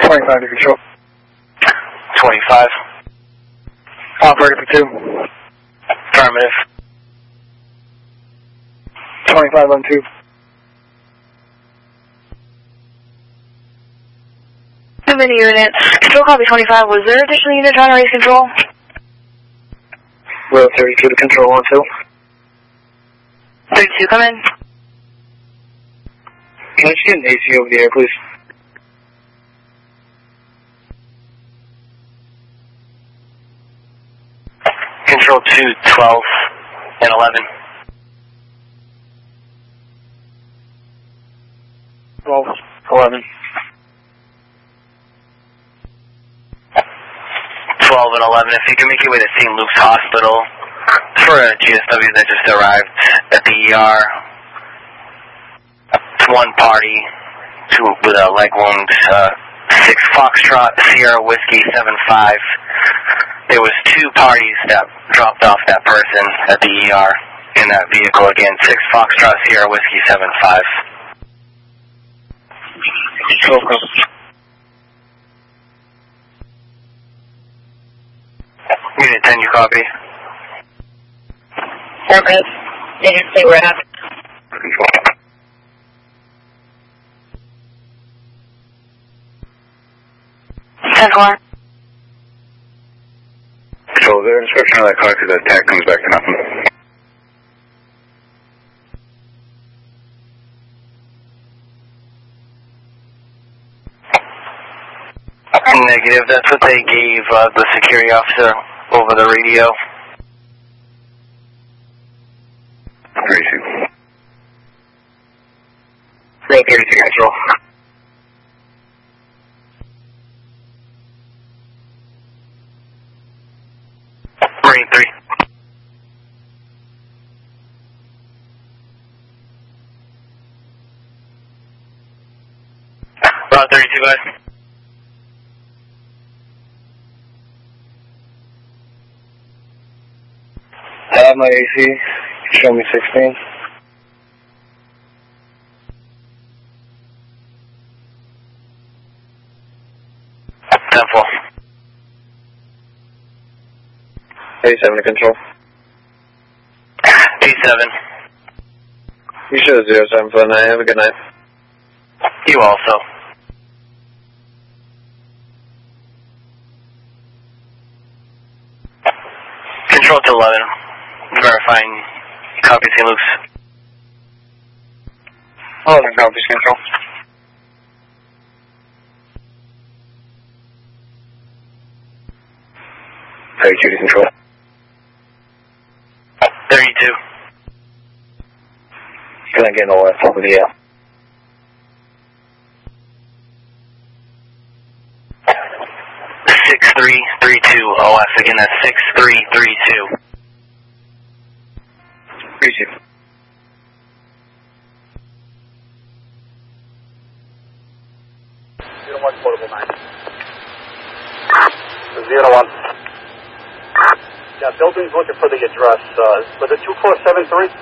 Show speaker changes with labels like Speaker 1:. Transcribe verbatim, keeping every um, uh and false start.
Speaker 1: twenty-five to control.
Speaker 2: twenty-five.
Speaker 1: Operator for two.
Speaker 2: Affirmative.
Speaker 1: twenty-five on two.
Speaker 3: Two mini unit. Control copy twenty-five. Was there additional unit trying to raise control?
Speaker 1: Will thirty-two to control on two.
Speaker 3: thirty-two, come in.
Speaker 1: Can I just get an A C over the air, please?
Speaker 2: Control two, twelve, and eleven.
Speaker 1: twelve, eleven.
Speaker 2: twelve and eleven. If you can make your way to Saint Luke's Hospital for a G S W that just arrived at the E R. One party, two with a leg wound, uh, six Foxtrot Sierra Whiskey seven five. There was two parties that dropped off that person at the E R in that vehicle again. Six Foxtrot Sierra Whiskey seven five. Unit ten, you copy?
Speaker 3: Affirmative. Unit two, we're happy. ten four.
Speaker 4: Control, is there a description of that car because that tag comes back to nothing?
Speaker 2: Negative, that's what they gave uh, the security officer over the radio.
Speaker 4: thirty-two.
Speaker 1: Row thirty-two control.
Speaker 2: Marine three. Route thirty-two, guys.
Speaker 1: I have my A C. Show me sixteen.
Speaker 2: ten four.
Speaker 1: eighty-seven to control.
Speaker 2: eighty-seven.
Speaker 1: You show zero seven five nine. Have a good night.
Speaker 2: You also. Control to eleven. Verifying copy Saint Luke's.
Speaker 1: eleven copies control.
Speaker 4: thirty-two to control.
Speaker 2: thirty-two.
Speaker 1: Gonna get all that over the air.
Speaker 2: six three three two O F. Again, that's six three three two.
Speaker 1: Appreciate it.
Speaker 5: Zero one portable nine. Zero one. Yeah, building's looking for the address. Uh, was it two four seven three?